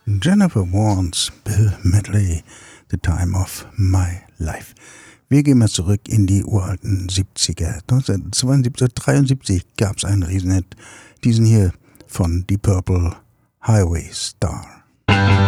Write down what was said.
Jennifer Warnes, Bill Medley, The Time of My Life. Wir gehen mal zurück in die uralten 70er. 1972, 1973 gab es einen Riesenhit, diesen hier von Deep Purple, Highway Star.